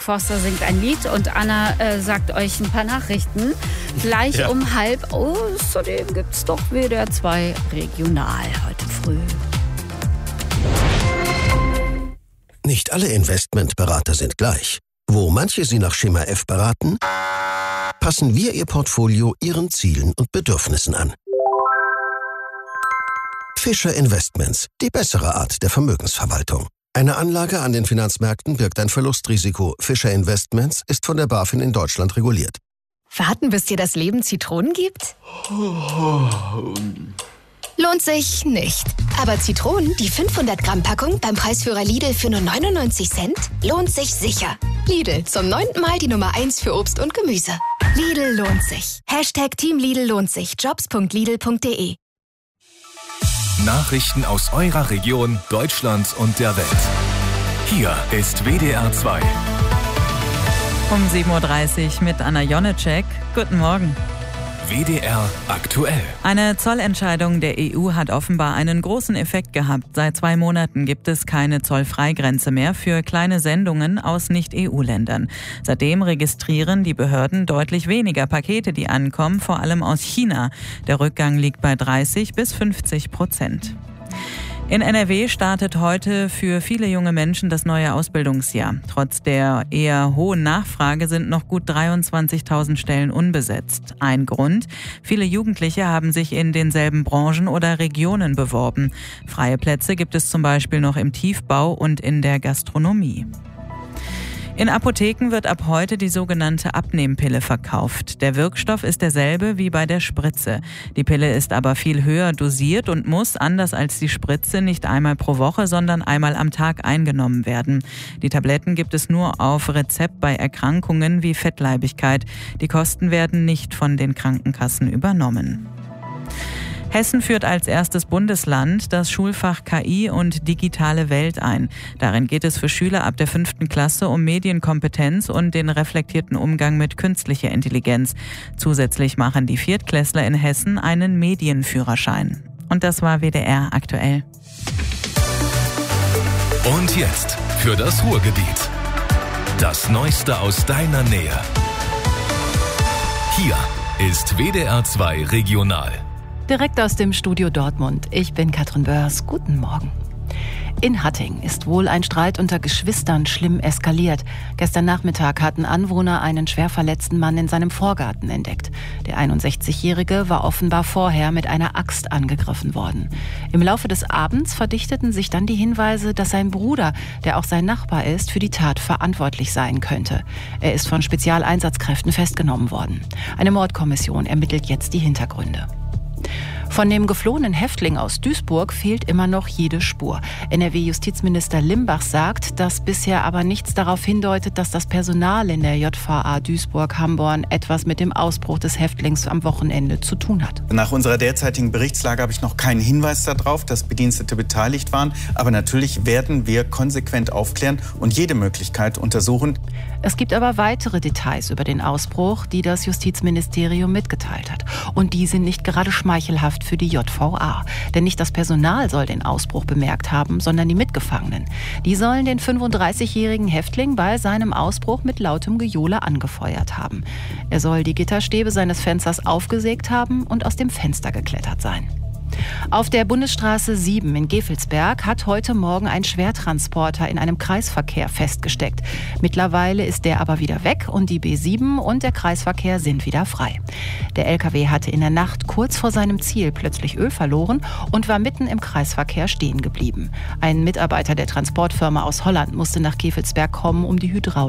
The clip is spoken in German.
Forster singt ein Lied und Anna sagt euch ein paar Nachrichten. Gleich um 12:30. Außerdem gibt es doch WDR 2 regional heute früh. Nicht alle Investmentberater sind gleich. Wo manche Sie nach Schema F beraten, passen wir Ihr Portfolio Ihren Zielen und Bedürfnissen an. Fischer Investments, die bessere Art der Vermögensverwaltung. Eine Anlage an den Finanzmärkten birgt ein Verlustrisiko. Fischer Investments ist von der BaFin in Deutschland reguliert. Warten, bis dir das Leben Zitronen gibt? Lohnt sich nicht. Aber Zitronen, die 500-Gramm-Packung beim Preisführer Lidl für nur 99 Cent, lohnt sich sicher. Lidl, zum 9. Mal die Nummer 1 für Obst und Gemüse. Lidl lohnt sich. #Team Lidl lohnt sich. Jobs.lidl.de. Nachrichten aus eurer Region, Deutschland und der Welt. Hier ist WDR 2. Um 7:30 Uhr mit Anna Jonecek. Guten Morgen. WDR aktuell. Eine Zollentscheidung der EU hat offenbar einen großen Effekt gehabt. Seit 2 Monaten gibt es keine Zollfreigrenze mehr für kleine Sendungen aus Nicht-EU-Ländern. Seitdem registrieren die Behörden deutlich weniger Pakete, die ankommen, vor allem aus China. Der Rückgang liegt bei 30-50%. In NRW startet heute für viele junge Menschen das neue Ausbildungsjahr. Trotz der eher hohen Nachfrage sind noch gut 23.000 Stellen unbesetzt. Ein Grund: viele Jugendliche haben sich in denselben Branchen oder Regionen beworben. Freie Plätze gibt es zum Beispiel noch im Tiefbau und in der Gastronomie. In Apotheken wird ab heute die sogenannte Abnehmpille verkauft. Der Wirkstoff ist derselbe wie bei der Spritze. Die Pille ist aber viel höher dosiert und muss, anders als die Spritze, nicht einmal pro Woche, sondern einmal am Tag eingenommen werden. Die Tabletten gibt es nur auf Rezept bei Erkrankungen wie Fettleibigkeit. Die Kosten werden nicht von den Krankenkassen übernommen. Hessen führt als erstes Bundesland das Schulfach KI und digitale Welt ein. Darin geht es für Schüler ab der 5. Klasse um Medienkompetenz und den reflektierten Umgang mit künstlicher Intelligenz. Zusätzlich machen die Viertklässler in Hessen einen Medienführerschein. Und das war WDR aktuell. Und jetzt für das Ruhrgebiet. Das Neueste aus deiner Nähe. Hier ist WDR 2 regional. Direkt aus dem Studio Dortmund. Ich bin Katrin Börs. Guten Morgen. In Hatting ist wohl ein Streit unter Geschwistern schlimm eskaliert. Gestern Nachmittag hatten Anwohner einen schwer verletzten Mann in seinem Vorgarten entdeckt. Der 61-Jährige war offenbar vorher mit einer Axt angegriffen worden. Im Laufe des Abends verdichteten sich dann die Hinweise, dass sein Bruder, der auch sein Nachbar ist, für die Tat verantwortlich sein könnte. Er ist von Spezialeinsatzkräften festgenommen worden. Eine Mordkommission ermittelt jetzt die Hintergründe. Von dem geflohenen Häftling aus Duisburg fehlt immer noch jede Spur. NRW-Justizminister Limbach sagt, dass bisher aber nichts darauf hindeutet, dass das Personal in der JVA Duisburg-Hamborn etwas mit dem Ausbruch des Häftlings am Wochenende zu tun hat. Nach unserer derzeitigen Berichtslage habe ich noch keinen Hinweis darauf, dass Bedienstete beteiligt waren. Aber natürlich werden wir konsequent aufklären und jede Möglichkeit untersuchen. Es gibt aber weitere Details über den Ausbruch, die das Justizministerium mitgeteilt hat. Und die sind nicht gerade schmeichelhaft für die JVA. Denn nicht das Personal soll den Ausbruch bemerkt haben, sondern die Mitgefangenen. Die sollen den 35-jährigen Häftling bei seinem Ausbruch mit lautem Gejohle angefeuert haben. Er soll die Gitterstäbe seines Fensters aufgesägt haben und aus dem Fenster geklettert sein. Auf der Bundesstraße 7 in Gevelsberg hat heute Morgen ein Schwertransporter in einem Kreisverkehr festgesteckt. Mittlerweile ist der aber wieder weg und die B7 und der Kreisverkehr sind wieder frei. Der LKW hatte in der Nacht kurz vor seinem Ziel plötzlich Öl verloren und war mitten im Kreisverkehr stehen geblieben. Ein Mitarbeiter der Transportfirma aus Holland musste nach Gevelsberg kommen, um die Hydraulik